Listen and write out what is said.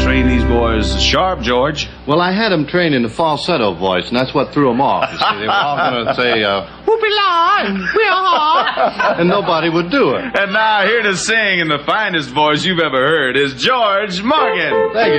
train these boys sharp, George. Well, I had them trained in the falsetto voice, and that's what threw them off. You see, they were all going to say, whoopie-la, and wee-haw, and nobody would do it. And now here to sing in the finest voice you've ever heard is George Morgan. Thank you.